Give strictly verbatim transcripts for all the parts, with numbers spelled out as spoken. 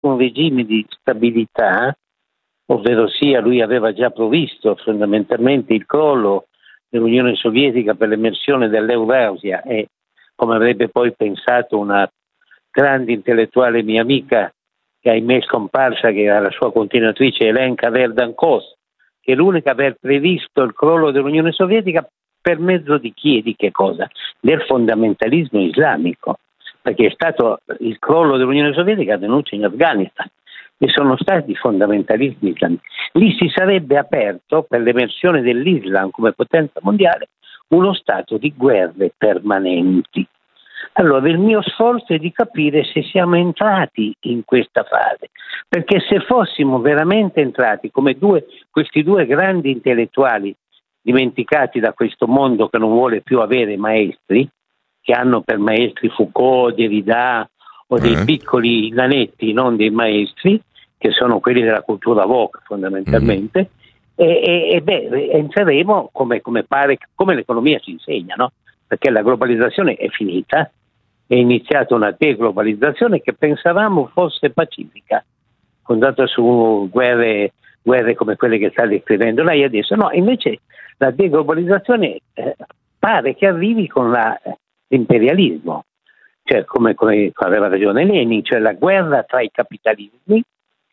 un regime di stabilità, ovvero sia lui aveva già provvisto fondamentalmente il crollo dell'Unione Sovietica per l'emersione dell'Eurasia e, come avrebbe poi pensato una grande intellettuale mia amica, che ahimè è scomparsa, che era la sua continuatrice Elenka Verdan-Kos, che è l'unica a aver previsto il crollo dell'Unione Sovietica per mezzo di chi e di che cosa? Del fondamentalismo islamico, perché è stato il crollo dell'Unione Sovietica avvenuto in Afghanistan e sono stati fondamentalismi islamici. Lì si sarebbe aperto, per l'emersione dell'Islam come potenza mondiale, uno stato di guerre permanenti. Allora il mio sforzo è di capire se siamo entrati in questa fase, perché se fossimo veramente entrati come due, questi due grandi intellettuali dimenticati da questo mondo che non vuole più avere maestri, che hanno per maestri Foucault, Derrida o dei mm. piccoli nanetti, non dei maestri, che sono quelli della cultura woke fondamentalmente, mm. e, e, e beh, entreremo come, come pare, come l'economia ci insegna, no? Perché la globalizzazione è finita, è iniziata una deglobalizzazione che pensavamo fosse pacifica, fondata su guerre, guerre come quelle che sta descrivendo lei adesso. No, invece la deglobalizzazione eh, pare che arrivi con la, l'imperialismo, cioè come, come aveva ragione Lenin, cioè la guerra tra i capitalismi,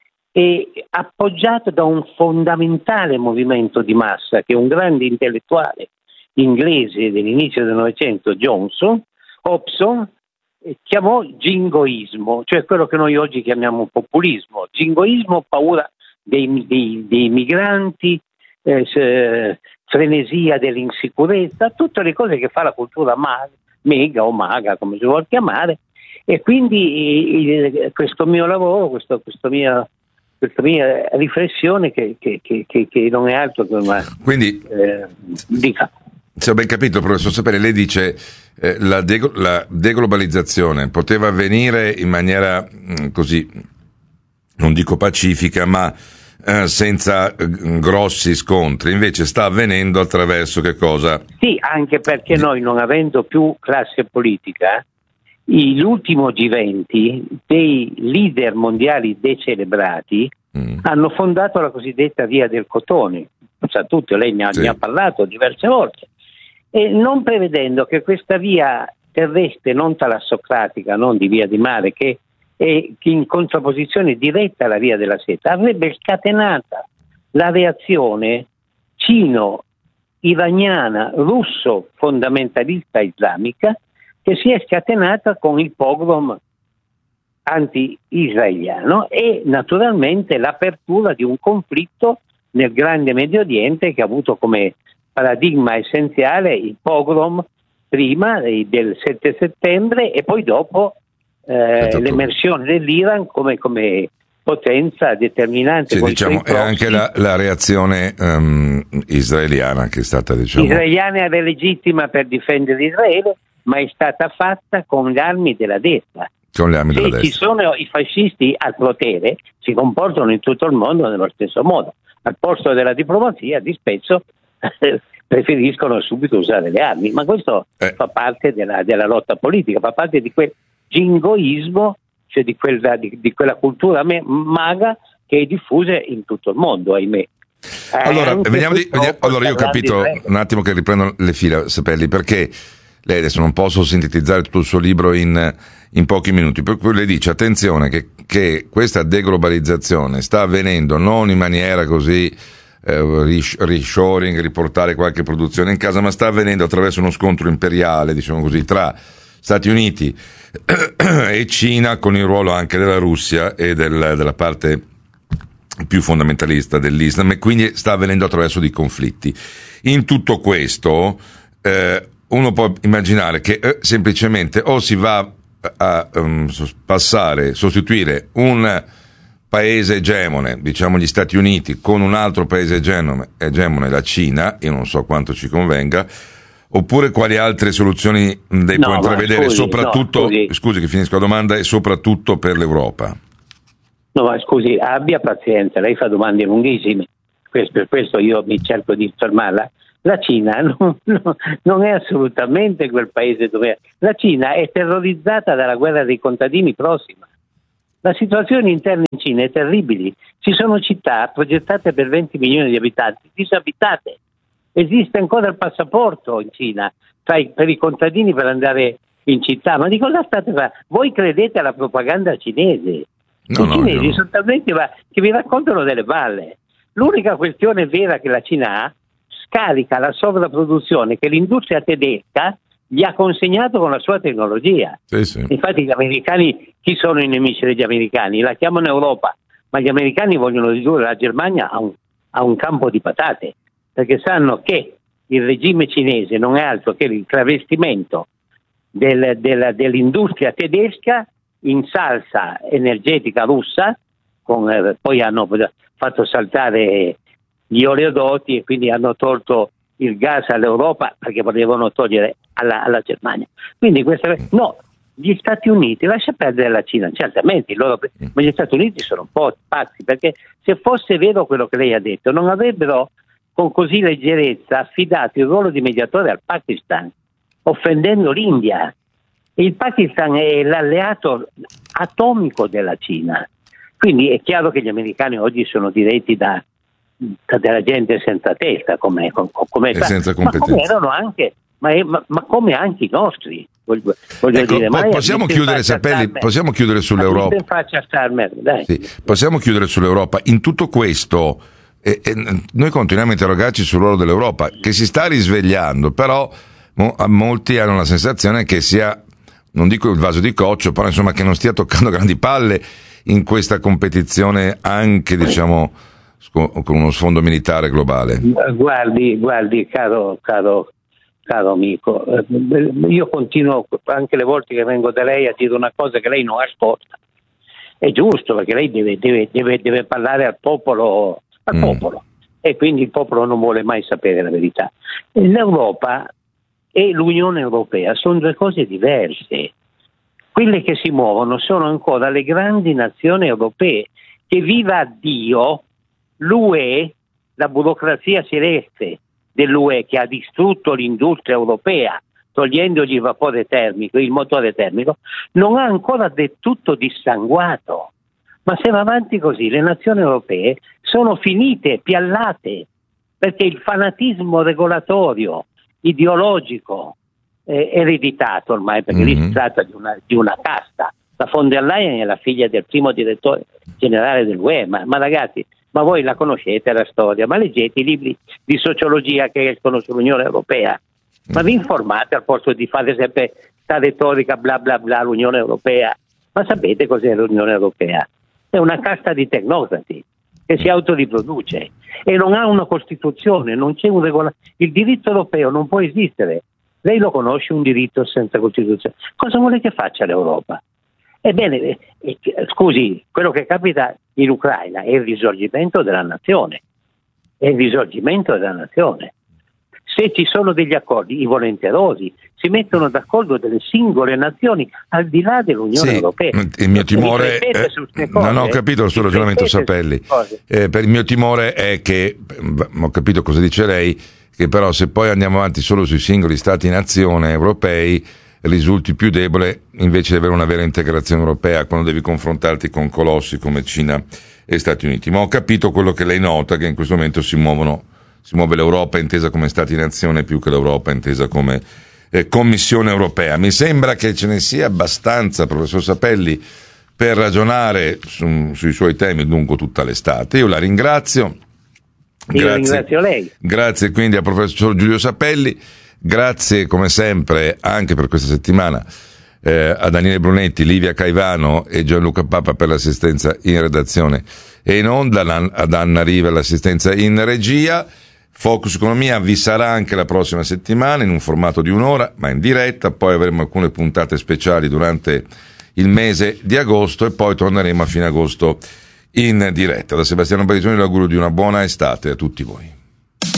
e appoggiato da un fondamentale movimento di massa che un grande intellettuale inglese dell'inizio del Novecento, Johnson, Hobson, chiamò jingoismo, cioè quello che noi oggi chiamiamo populismo. Jingoismo, paura dei, dei, dei migranti, eh, frenesia dell'insicurezza, tutte le cose che fa la cultura maga, mega o maga, come si vuol chiamare. E quindi eh, questo mio lavoro, questo, questo mio, questa mia riflessione che, che, che, che non è altro che una... Quindi, eh, dica. Se ho ben capito, professor Sapere, lei dice eh, la, de- la deglobalizzazione poteva avvenire in maniera mh, così, non dico pacifica, ma eh, senza eh, grossi scontri, invece sta avvenendo attraverso che cosa? Sì, anche perché noi, non avendo più classe politica, l'ultimo G venti dei leader mondiali decelebrati mm. hanno fondato la cosiddetta via del cotone, sa tutto, lei ne ha, sì. ne ha parlato diverse volte. E non prevedendo che questa via terrestre non talassocratica, non di via di mare, che è in contrapposizione diretta alla via della seta, avrebbe scatenata la reazione cino-iraniana, russo-fondamentalista islamica, che si è scatenata con il pogrom anti-israeliano e naturalmente l'apertura di un conflitto nel grande Medio Oriente che ha avuto come paradigma essenziale il pogrom prima del sette settembre e poi dopo eh, l'emersione dell'Iran come, come potenza determinante. Sì, diciamo, e anche la, la reazione um, israeliana che è stata, diciamo... Israeliana è legittima per difendere Israele, ma è stata fatta con le armi della destra. Con le armi Se della destra. Ci sono i fascisti al potere, si comportano in tutto il mondo nello stesso modo. Al posto della diplomazia, di spesso preferiscono subito usare le armi, ma questo eh. fa parte della, della lotta politica, fa parte di quel jingoismo, cioè di quella, di, di quella cultura me, maga che è diffusa in tutto il mondo, ahimè. Allora, eh, veniamo di, veniamo, allora io ho capito un attimo che riprendo le fila, Sapelli, perché lei adesso non posso sintetizzare tutto il suo libro in, in pochi minuti, per cui lei dice attenzione che, che questa deglobalizzazione sta avvenendo non in maniera così eh, reshoring, riportare qualche produzione in casa, ma sta avvenendo attraverso uno scontro imperiale, diciamo così, tra Stati Uniti e Cina, con il ruolo anche della Russia e del, della parte più fondamentalista dell'Islam, e quindi sta avvenendo attraverso dei conflitti. In tutto questo eh, uno può immaginare che eh, semplicemente o si va a, a um, passare, sostituire un paese egemone, diciamo gli Stati Uniti, con un altro paese egemone, egemone la Cina, io non so quanto ci convenga, oppure quali altre soluzioni lei no, può intravedere, scusi, soprattutto, no, scusi. scusi che finisco la domanda, e soprattutto per l'Europa? No, ma scusi, abbia pazienza, lei fa domande lunghissime, per questo io mi cerco di fermarla. La Cina non, non, non è assolutamente quel paese dove è. La Cina è terrorizzata dalla guerra dei contadini prossima. La situazione interna in Cina è terribile. Ci sono città progettate per venti milioni di abitanti, disabitate. Esiste ancora il passaporto in Cina sai, per i contadini per andare in città. Ma di cosa state facendo? Voi credete alla propaganda cinese? No, I no, cinesi no. sono talmente va- che vi raccontano delle balle. L'unica questione vera che la Cina ha, scarica la sovrapproduzione che l'industria tedesca gli ha consegnato con la sua tecnologia. Sì, sì. Infatti gli americani, chi sono i nemici degli americani? La chiamano Europa, ma gli americani vogliono ridurre la Germania a un, a un campo di patate, perché sanno che il regime cinese non è altro che il travestimento del, del, dell'industria tedesca in salsa energetica russa, con, eh, poi hanno fatto saltare gli oleodotti e quindi hanno tolto il gas all'Europa perché volevano togliere alla, alla Germania. Quindi questa no, gli Stati Uniti, lascia perdere la Cina, certamente loro, ma gli Stati Uniti sono un po' pazzi, perché se fosse vero quello che lei ha detto non avrebbero con così leggerezza affidato il ruolo di mediatore al Pakistan, offendendo l'India. Il Pakistan è l'alleato atomico della Cina, quindi è chiaro che gli americani oggi sono diretti da, da della gente senza testa, come, come, senza ma come erano anche, ma, ma, ma come anche i nostri. Voglio, voglio ecco, dire, po- ma possiamo chiudere, Sapelli, possiamo chiudere sull'Europa. Dai. Sì, possiamo chiudere sull'Europa. In tutto questo, eh, eh, noi continuiamo a interrogarci sul ruolo dell'Europa, che si sta risvegliando, però mo, a molti hanno la sensazione che sia, non dico il vaso di coccio, però insomma che non stia toccando grandi palle in questa competizione anche, diciamo, con uno sfondo militare globale. Guardi, guardi, caro, caro, caro amico, io continuo anche le volte che vengo da lei a dire una cosa che lei non ascolta. È giusto, perché lei deve, deve, deve, deve parlare al popolo, al mm. popolo, e quindi il popolo non vuole mai sapere la verità. L'Europa e l'Unione Europea sono due cose diverse. Quelle che si muovono sono ancora le grandi nazioni europee, che viva Dio, l'U E, la burocrazia celeste dell'U E che ha distrutto l'industria europea, togliendogli il vapore termico, il motore termico, non ha ancora del tutto dissanguato. Ma se va avanti così, le nazioni europee sono finite, piallate, perché il fanatismo regolatorio, ideologico, eh, ereditato ormai, perché mm-hmm. lì si tratta di una, di una casta. La von der Leyen è la figlia del primo direttore generale dell'U E, ma, ma ragazzi, ma voi la conoscete la storia, ma leggete i libri di sociologia che escono sull'Unione Europea, ma vi informate al posto di fare sempre sta retorica bla bla bla l'Unione Europea. Ma sapete cos'è l'Unione Europea? È una casta di tecnocrati che si autoriproduce e non ha una Costituzione, non c'è un regolamento. Il diritto europeo non può esistere. Lei lo conosce un diritto senza Costituzione? Cosa vuole che faccia l'Europa? Ebbene, eh, eh, scusi, quello che capita in Ucraina è il risorgimento della nazione, è il risorgimento della nazione. Se ci sono degli accordi, i volenterosi si mettono d'accordo delle singole nazioni al di là dell'Unione sì, Europea. Il mio timore è, non ho capito il suo ragionamento, Sapelli. Eh, per il mio timore è che, ho capito cosa dice lei, che però se poi andiamo avanti solo sui singoli stati-nazione europei risulti più debole invece di avere una vera integrazione europea quando devi confrontarti con colossi come Cina e Stati Uniti. Ma ho capito quello che lei nota, che in questo momento si muovono, si muove l'Europa intesa come Stati-nazione più che l'Europa intesa come eh, Commissione europea. Mi sembra che ce ne sia abbastanza, professor Sapelli, per ragionare su, sui suoi temi lungo tutta l'estate. Io la ringrazio. Io grazie, ringrazio lei. Grazie quindi al professor Giulio Sapelli. Grazie come sempre anche per questa settimana eh, a Daniele Brunetti, Livia Caivano e Gianluca Papa per l'assistenza in redazione e in onda, ad Anna Riva l'assistenza in regia. Focus Economia vi sarà anche la prossima settimana in un formato di un'ora ma in diretta, poi avremo alcune puntate speciali durante il mese di agosto e poi torneremo a fine agosto in diretta. Da Sebastiano Barisoni l'augurio di una buona estate a tutti voi.